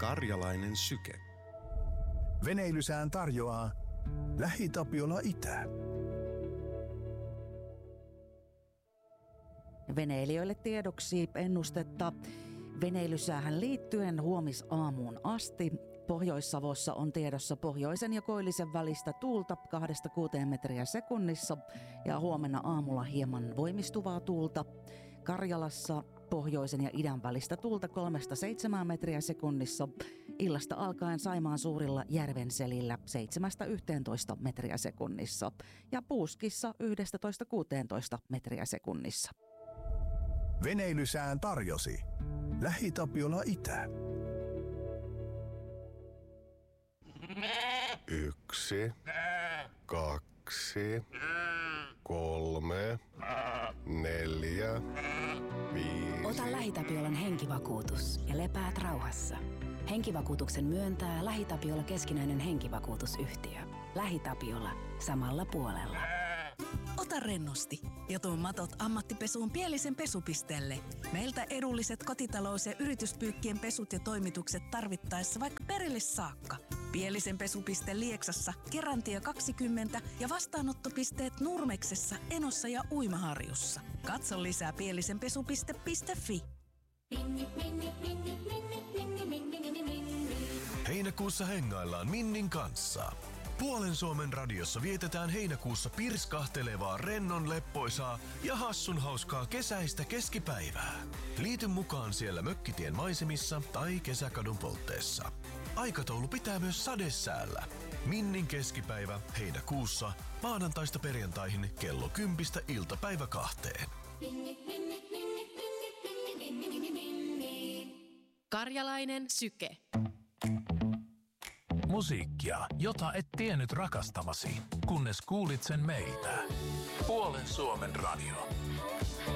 Karjalainen syke. Veneilysään tarjoaa LähiTapiola Itä. Veneilijöille tiedoksi ennustetta veneilysäähän liittyen huomisaamuun asti. Pohjois-Savossa on tiedossa pohjoisen ja koillisen välistä tuulta 2-6 metriä sekunnissa ja huomenna aamulla hieman voimistuvaa tuulta. Karjalassa pohjoisen ja idän välistä tuulta 3-7 metriä sekunnissa. Illasta alkaen Saimaan suurilla järvenselillä 7-11 metriä sekunnissa ja Puuskissa 11-16 metriä sekunnissa. Veneilysään tarjosi LähiTapiola Itä. 1, 2, 3, 4, 5. Ota LähiTapiolan henkivakuutus ja lepäät rauhassa. Henkivakuutuksen myöntää LähiTapiola keskinäinen henkivakuutusyhtiö. LähiTapiola samalla puolella. Ota rennosti ja tuo matot ammattipesuun Pielisen pesupisteelle. Meiltä edulliset kotitalous- ja yrityspyykkien pesut ja toimitukset tarvittaessa vaikka perille saakka. Pielisen pesupiste Lieksassa, Kerantie 20 ja vastaanottopisteet Nurmeksessa, Enossa ja Uimaharjussa. Katso lisää pielisenpesupiste.fi. Heinäkuussa hengaillaan Minnin kanssa. Puolen Suomen radiossa vietetään heinäkuussa pirskahtelevaa, rennon leppoisaa ja hassun hauskaa kesäistä keskipäivää. Liity mukaan siellä Mökkitien maisemissa tai Kesäkadun poltteessa. Aikataulu pitää myös sadesäällä. Minnin keskipäivä heinäkuussa maanantaista perjantaihin kello 10 iltapäivä 2. Karjalainen syke. Musiikkia, jota et tiennyt rakastavasi, kunnes kuulit sen meiltä. Puolen Suomen radio.